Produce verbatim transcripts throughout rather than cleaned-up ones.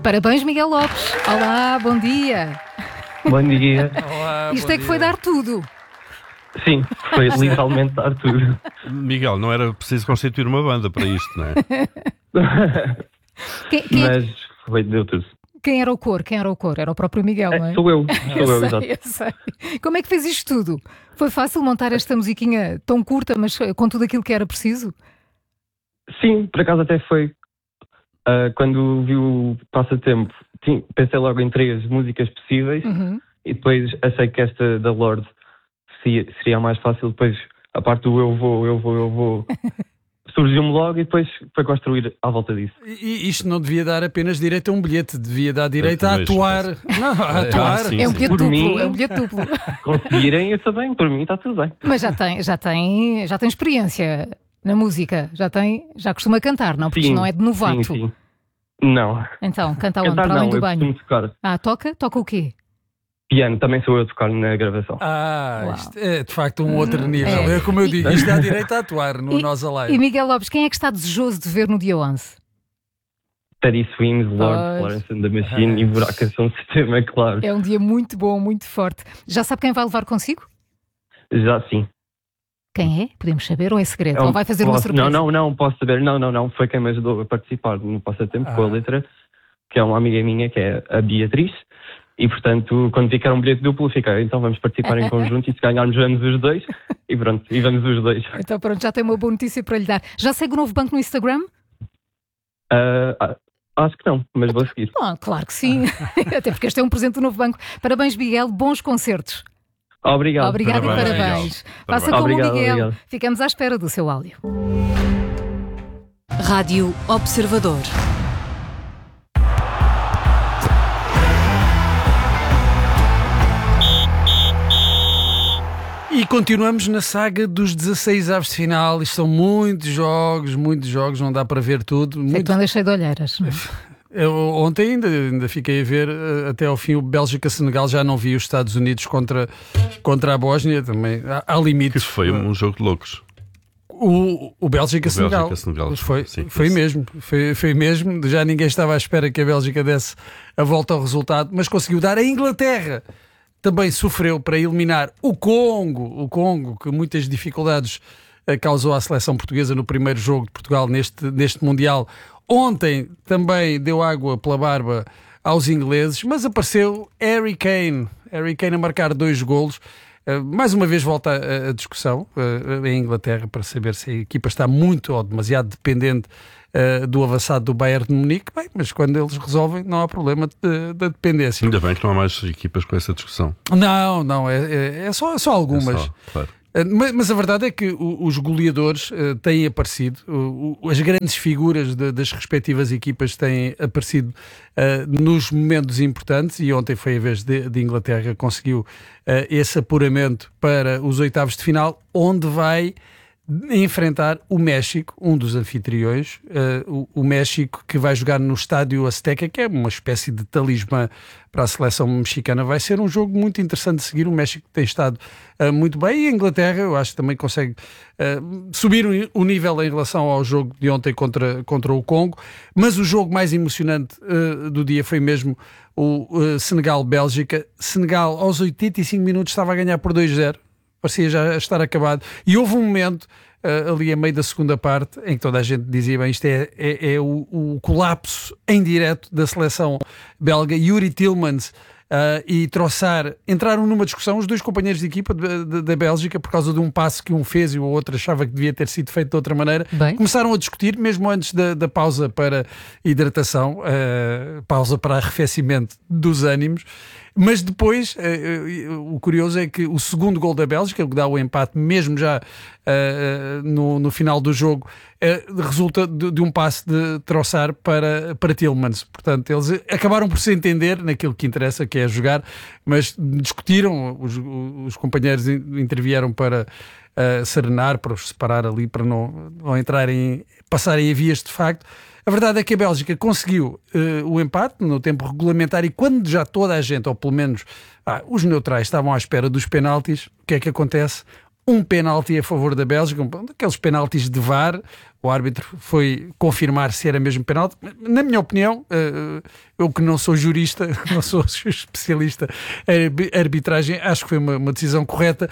Parabéns, Miguel Lopes. Olá, bom dia. Bom dia. Olá, Isto bom é que foi dia. dar tudo. Sim, foi literalmente dar tudo. Miguel, não era preciso constituir uma banda para isto, não é? Quem, quem, Mas foi, deu tudo. quem era o cor? Quem era o cor? Era o próprio Miguel, não é? É, sou eu, Eu sou eu, sei, exato. eu sei. Como é que fez isto tudo? Foi fácil montar esta musiquinha tão curta, mas com tudo aquilo que era preciso? Sim, por acaso até foi. ah, quando vi o passatempo, sim, pensei logo em três músicas possíveis Uhum. e depois achei que esta da Lorde seria, seria a mais fácil. Depois a parte do eu vou, eu vou, eu vou surgiu-me logo e depois foi construir à volta disso. E isto não devia dar apenas direito a um bilhete, devia dar direito a também atuar. Não, a atuar. sim. É um bilhete Por duplo, mim- é um bilhete duplo. Conseguirem, eu também, por mim está tudo bem. Mas já tem, já tem, já tem experiência na música, já tem, já costuma cantar, não? Porque isto não é de novato. Sim, sim. Não. Então, canta onde? Cantar Para além não, do eu banho. costumo tocar Ah, toca? Toca o quê? piano, também sou eu a tocar na gravação. Ah, Uau. isto é de facto um outro nível. É. É como eu digo, isto dá direito a atuar no E- Nós Alive. E Miguel Lopes, quem é que está desejoso de ver no dia onze? Teddy Swims, Lord, Pois. Florence and the Machine e Buraca São Sistema, é claro. É um dia muito bom, muito forte. Já sabe quem vai levar consigo? Já sim. Quem é? Podemos saber ou é segredo? É um- Ou vai fazer uma posso- surpresa? Não, não, não, posso saber. Não, não, não. Foi quem me ajudou a participar no passatempo Ah. com a letra, que é uma amiga minha, que é a Beatriz. E, portanto, quando vi que era um bilhete duplo, fiquei, então vamos participar em conjunto e se ganharmos vamos os dois. E pronto, e vamos os dois. Então pronto, já tem uma boa notícia para lhe dar. Já segue o Novo Banco no Instagram? Ah, ah, acho que não, mas vou seguir. Ah, claro que sim. Até porque este é um presente do Novo Banco. Parabéns, Miguel. Bons concertos. Obrigado. Obrigado Parabéns, e parabéns. Miguel. Faça Parabéns. como o Obrigado, Miguel. obrigado. Ficamos à espera do seu áudio. Rádio Observador. E continuamos na saga dos dezasseis aves de final. Isto são muitos jogos, muitos jogos, não dá para ver tudo. Sei que Muito... tu andas cheio de olheiras. não é? Eu, ontem ainda, ainda fiquei a ver eh, até ao fim o Bélgica-Senegal, já não vi os Estados Unidos contra, contra a Bósnia, também há, há Que limites. foi um jogo de loucos. O, o Bélgica-Senegal. O Bélgica-Senegal. Foi, Sim, foi sim. mesmo, foi, foi mesmo. Já ninguém estava à espera que a Bélgica desse a volta ao resultado, mas conseguiu dar. A Inglaterra também sofreu para eliminar o Congo, o Congo, que muitas dificuldades eh, causou à seleção portuguesa no primeiro jogo de Portugal neste, neste Mundial. Ontem também deu água pela barba aos ingleses, mas apareceu Harry Kane, Harry Kane a marcar dois golos. Uh, mais uma vez volta a, a discussão uh, em Inglaterra para saber se a equipa está muito ou demasiado dependente uh, do avançado do Bayern de Munique. Bem, mas quando eles resolvem não há problema de- da dependência. Ainda bem que não há mais equipas com essa discussão. Não, não, é, é, é só, é só É algumas. só, claro. Uh, Mas, mas a verdade é que o- os goleadores uh, têm aparecido, o- o- as grandes figuras de- das respectivas equipas têm aparecido uh, nos momentos importantes, e ontem foi a vez de, de Inglaterra, conseguiu uh, esse apuramento para os oitavos de final, onde vai enfrentar o México, um dos anfitriões, uh, o, o México que vai jogar no Estádio Azteca, que é uma espécie de talismã para a seleção mexicana. Vai ser um jogo muito interessante de seguir. O México tem estado uh, muito bem, e a Inglaterra eu acho que também consegue uh, subir o, o nível em relação ao jogo de ontem contra, contra o Congo, mas o jogo mais emocionante uh, do dia foi mesmo o uh, Senegal-Bélgica. Senegal aos oitenta e cinco minutos estava a ganhar por dois a zero, parecia já estar acabado, e houve um momento uh, ali a meio da segunda parte em que toda a gente dizia, bem, isto é, é, é o, o colapso em direto da seleção belga. Yuri Tillmans uh, e Trossard entraram numa discussão, os dois companheiros de equipa de- de- da Bélgica, por causa de um passo que um fez e o outro achava que devia ter sido feito de outra maneira. Bem. Começaram a discutir, mesmo antes da, da pausa para hidratação, uh, pausa para arrefecimento dos ânimos. Mas depois, eh, eh, o curioso é que o segundo gol da Bélgica, o que dá o empate mesmo já eh, no, no final do jogo, eh, resulta de, de um passe de Trossard para, para Tillmans. Portanto, eles acabaram por se entender naquilo que interessa, que é jogar, mas discutiram, os, os companheiros intervieram para uh, serenar, para os separar ali, para não, não entrarem, passarem a vias de facto. A verdade é que a Bélgica conseguiu uh, o empate no tempo regulamentar, e quando já toda a gente, ou pelo menos ah, os neutrais, estavam à espera dos penaltis, o que é que acontece? um penalti a favor da Bélgica, um daqueles penaltis de V A R. O árbitro foi confirmar se era mesmo penalti. Na minha opinião, eu que não sou jurista, não sou especialista em arbitragem, acho que foi uma, uma decisão correta.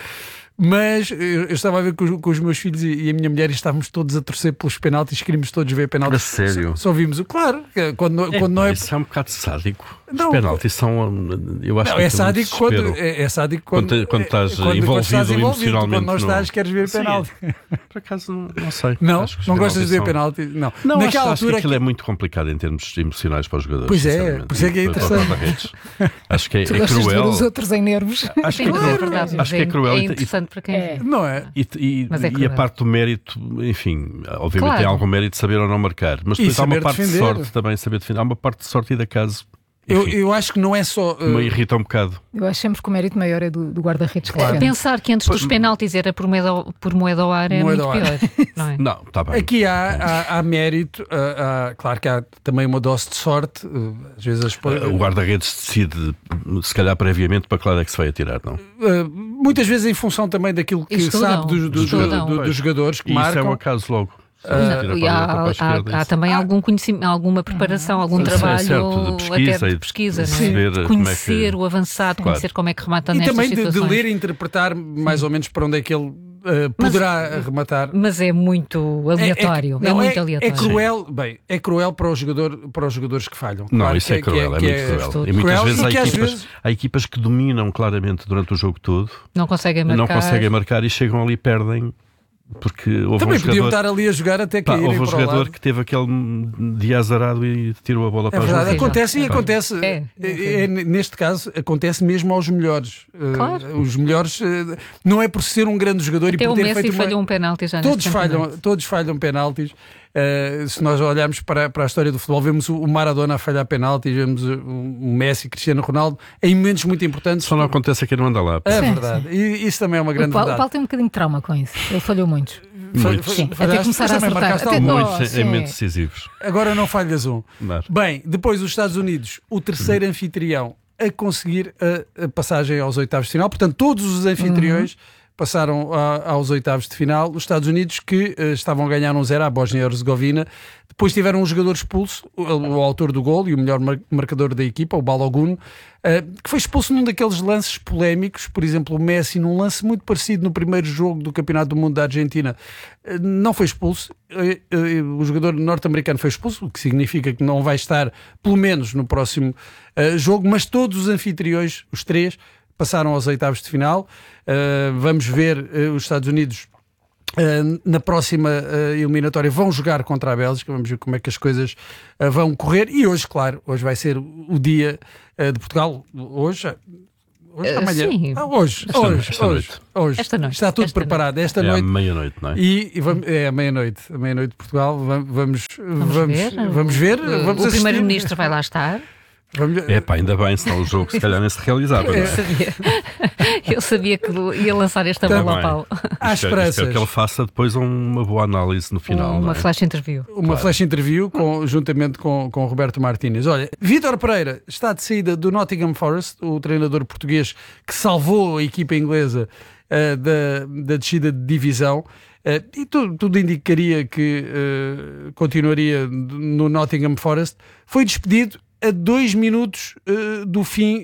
Mas eu estava a ver com os, com os meus filhos e a minha mulher e estávamos todos a torcer pelos penaltis, queríamos todos ver penaltis. A sério? Só, só vimos o claro, quando, é, quando não é. Isso é um bocado sádico. Não, os penaltis são. Eu acho não, que é sádico quando, é, é sádico quando, quando, quando estás quando, envolvido, quando estás envolvido emocionalmente. Quando não estás, no... queres ver Sim, penalti. Por acaso não, não sei. Não, não gostas de ver são... penalti? Não, não naquela acho, altura acho que aquilo que... é muito complicado em termos emocionais para os jogadores. Pois é, por isso é que é interessante. Acho que é, tu é gostas cruel. De ver os outros em nervos. Acho Sim, que, mas é verdade. acho que é cruel. É interessante para quem é. Não é? E, e, é e a parte do mérito, enfim, obviamente claro. Tem algum mérito de saber ou não marcar, mas depois há uma parte defender. de sorte também, saber defender. Há uma parte de sorte e de acaso. Eu, eu acho que não é só. Uh... Me irrita um bocado. Eu acho sempre que o mérito maior é do, do guarda-redes. Claro. Pensar que antes dos penaltis era por moeda, por moeda ao ar é Moeda muito ao ar. pior. Não é? Não, está bem. Aqui há, há, há mérito, há, há, claro que há também uma dose de sorte. uh, Às vezes as... O guarda-redes decide, se calhar previamente, para que lado é que se vai atirar, não? Uh, muitas vezes em função também daquilo que Estudam. sabe dos, dos, Estudam. do, dos jogadores que E isso marcam. é um acaso logo. Não, e há, há, há também algum conhecimento, alguma preparação, algum Sim, trabalho é certo, de pesquisa até de e pesquisa, de não é? perceber como é que- Conhecer o avançado, Claro. conhecer como é que remata E nestas também de, de situações. ler e interpretar mais ou menos para onde é que ele uh, poderá arrematar. Mas é muito aleatório, é, não, muito é, aleatório. É cruel, bem, é cruel para, o jogador, para os jogadores que falham. Não, Claro isso que é cruel, é, que muito cruel. E muitas cruel vezes, e há que às equipas, vezes- há equipas que dominam claramente durante o jogo todo, Não conseguem marcar. não conseguem marcar e chegam ali e perdem, porque houve Também um podiam jogador, estar ali a jogar até pá, caírem houve um para o jogador lado. que teve aquele dia azarado e tirou a bola É para a verdade, horrível. acontece e É. acontece. É. É, é, neste caso, acontece mesmo aos melhores. Uh, Claro. Os melhores, uh, não é por ser um grande jogador Até e por o ter Messi feito uma... falhou um penalti já Todos neste falham, campeonato. todos falham penaltis. Uh, se nós olharmos para, para a história do futebol, vemos o Maradona a falhar penaltis, vemos o, o Messi, Cristiano Ronaldo, em momentos muito importantes. Só não acontece aqui no anda lá. É Sim, verdade. E isso também é uma grande O Paulo, o verdade. Paulo tem um bocadinho de trauma com isso. Ele falhou muito. Muitos. Sim, até Falhaste, começar mas a também acertar. marcaste Até- alguns. Muitos Oh, em sim. momentos decisivos. Agora não falhas um. Não. Bem, depois os Estados Unidos, o terceiro anfitrião a conseguir a, a passagem aos oitavos de final. Portanto, todos os anfitriões passaram a, aos oitavos de final. Os Estados Unidos que uh, estavam a ganhar um zero à Bósnia e Herzegovina. Depois tiveram um jogador expulso, o, o autor do gol e o melhor mar- marcador da equipa, o Balogun, uh, que foi expulso num daqueles lances polémicos. Por exemplo, o Messi, num lance muito parecido no primeiro jogo do Campeonato do Mundo da Argentina, uh, não foi expulso. Uh, uh, o jogador norte-americano foi expulso, o que significa que não vai estar, pelo menos, no próximo uh, jogo. Mas todos os anfitriões, os três, passaram aos oitavos de final. Uh, vamos ver uh, os Estados Unidos uh, na próxima uh, eliminatória vão jogar contra a Bélgica. Vamos ver como é que as coisas uh, vão correr. E hoje, claro, hoje vai ser o dia uh, de Portugal. Hoje, hoje Uh, amanhã. sim. Ah, hoje, Esta hoje, noite, esta hoje, noite. hoje. Esta noite, Está tudo esta preparado. Esta É à noite. meia-noite, não é? E, e vamos, é à meia-noite, à meia-noite de Portugal. Vamos, vamos, Vamos, vamos ver. Vamos ver. O, Vamos o assistir. primeiro-ministro vai lá estar. Vamos- É pá, ainda bem, senão o jogo se calhar nem se realizava. Não Eu é? sabia. Eu sabia que ia lançar esta Tá bola ao bem. Paulo. Há Espero, espero esperanças. que ele faça depois uma boa análise no final. não Uma é? flash interview. Uma Claro. flash interview com, juntamente com, com o Roberto Martínez. Olha, Vítor Pereira está de saída do Nottingham Forest, o treinador português que salvou a equipa inglesa uh, da, da descida de divisão. Uh, e tu, tudo indicaria que uh, continuaria no Nottingham Forest. Foi despedido a dois minutos uh, do fim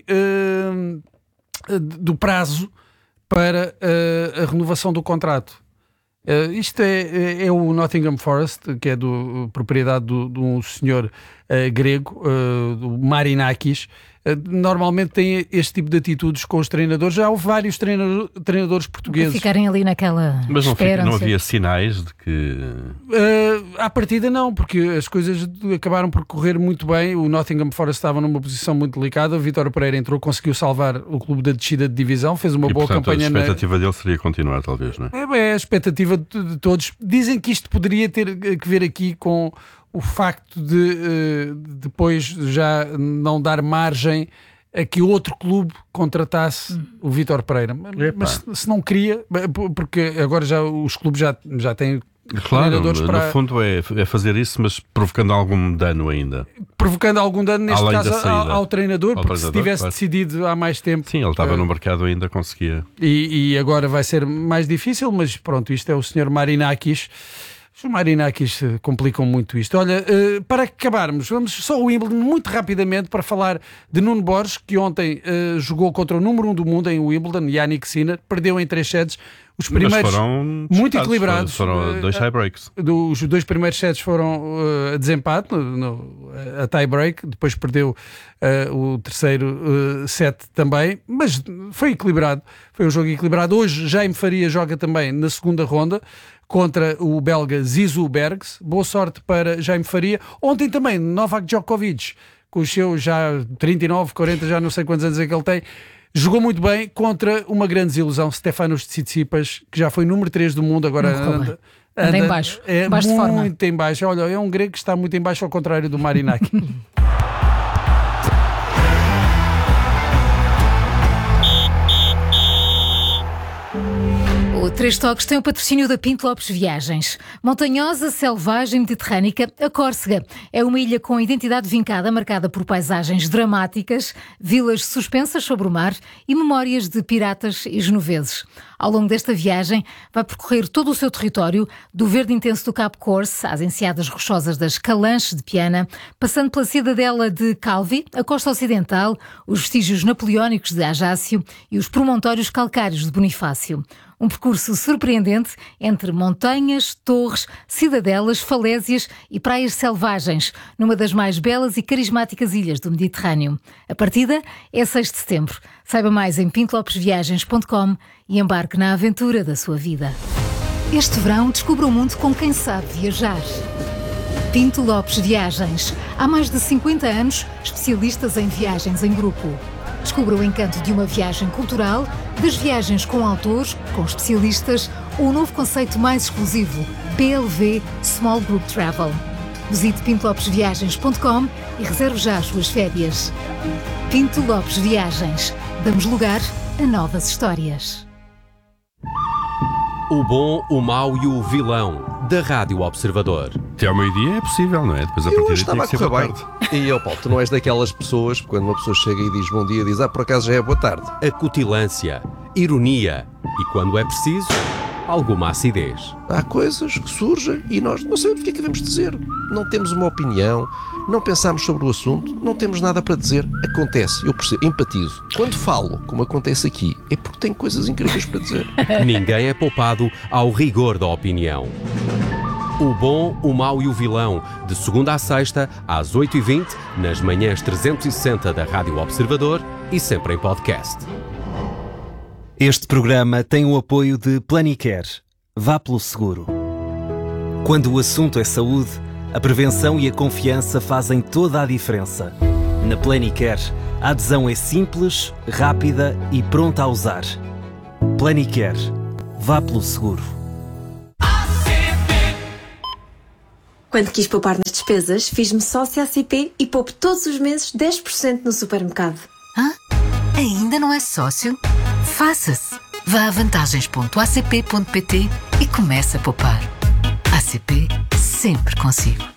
uh, do prazo para uh, a renovação do contrato. Uh, isto é, é, é o Nottingham Forest, que é do, propriedade do- de um senhor uh, grego, uh, do Marinakis. Uh, normalmente tem este tipo de atitudes com os treinadores. Já houve vários treinador, treinadores Para portugueses. ficarem ali naquela Mas não, fica- espera. não não sei. havia sinais de que. Uh, à partida não, porque as coisas acabaram por correr muito bem. O Nottingham Forest estava numa posição muito delicada. O Vítor Pereira entrou, conseguiu salvar o clube da descida de divisão, fez uma E, boa portanto, a campanha na... expectativa dele seria continuar, talvez, não é? É, bem, é a expectativa de, de todos. Dizem que isto poderia ter que ver aqui com o facto de eh, depois já não dar margem a que outro clube contratasse o Vítor Pereira. Mas, Epá. mas se- se não queria, porque agora já os clubes já, já têm Claro, treinadores no para... fundo é, é fazer isso, mas provocando algum dano ainda. provocando algum dano, neste Além caso, ao, ao treinador, ao porque se tivesse claro. decidido há mais tempo... Sim, ele estava uh, no mercado ainda, conseguia. E, e agora vai ser mais difícil, mas pronto, isto é o senhor Marinakis. Os Marinakis complicam muito isto. Olha, uh, para acabarmos, vamos só o Wimbledon muito rapidamente para falar de Nuno Borges, que ontem uh, jogou contra o número um do mundo em Wimbledon, Jannik Sinner, perdeu em três sets. Os primeiros Mas foram muito equilibrados. Foram dois tie-breaks. Uh, os dois primeiros sets foram uh, a desempate, no, no, a tie-break, depois perdeu uh, o terceiro uh, set também, mas foi equilibrado, foi um jogo equilibrado. Hoje Jaime Faria joga também na segunda ronda contra o belga Zizou Bergs. Boa sorte para Jaime Faria. Ontem também Novak Djokovic, com os seus já trinta e nove, quarenta, já não sei quantos anos é que ele tem, jogou muito bem contra uma grande desilusão, Stefanos Tsitsipas, que já foi número três do mundo, agora anda, anda, anda em baixo, é baixo muito de forma. em baixo. Olha, é um grego que está muito em baixo, ao contrário do Marinakis. O Três Toques tem o patrocínio da Pinto Lopes Viagens. Montanhosa, selvagem, mediterrânica, a Córcega é uma ilha com identidade vincada, marcada por paisagens dramáticas, vilas suspensas sobre o mar e memórias de piratas e genoveses. Ao longo desta viagem, vai percorrer todo o seu território, do verde intenso do Cabo Corse às enseadas rochosas das Calanches de Piana, passando pela cidadela de Calvi, a costa ocidental, os vestígios napoleónicos de Ajácio e os promontórios calcários de Bonifácio. Um percurso surpreendente entre montanhas, torres, cidadelas, falésias e praias selvagens, numa das mais belas e carismáticas ilhas do Mediterrâneo. A partida é seis de setembro. Saiba mais em pinto lopes viagens ponto com e embarque na aventura da sua vida. Este verão, descubra o mundo com quem sabe viajar. Pinto Lopes Viagens. Há mais de cinquenta anos, especialistas em viagens em grupo. Descubra o encanto de uma viagem cultural, das viagens com autores, com especialistas ou o novo conceito mais exclusivo, P L V Small Group Travel. Visite pinto lopes viagens ponto com e reserve já as suas férias. Pinto Lopes Viagens. Damos lugar a novas histórias. O bom, o mau e o vilão da Rádio Observador. Até ao meio-dia é possível, não é? Depois a Eu partir hoje daí tem estava que a ser correr boa bem. tarde. E eu, Paulo, tu não és daquelas pessoas, quando uma pessoa chega e diz bom dia, diz, ah, por acaso já é boa tarde. Acutilância, ironia e, quando é preciso, alguma acidez. Há coisas que surgem e nós não sabemos o que é que devemos dizer. Não temos uma opinião, não pensamos sobre o assunto, não temos nada para dizer. Acontece, eu percebo, empatizo. Quando falo, como acontece aqui, é porque tenho coisas incríveis para dizer. Ninguém é poupado ao rigor da opinião. O bom, o mau e o vilão, de segunda à sexta, às oito e vinte, nas manhãs trezentos e sessenta da Rádio Observador e sempre em podcast. Este programa tem o apoio de Planicare. Vá pelo seguro. Quando o assunto é saúde, a prevenção e a confiança fazem toda a diferença. Na Planicare, a adesão é simples, rápida e pronta a usar. Planicare. Vá pelo seguro. Quando quis poupar nas despesas, fiz-me sócia A C P e poupo todos os meses dez por cento no supermercado. Hã? Ainda não é sócio? Faça-se! Vá a vantagens ponto a c p ponto p t e comece a poupar. A C P sempre consigo.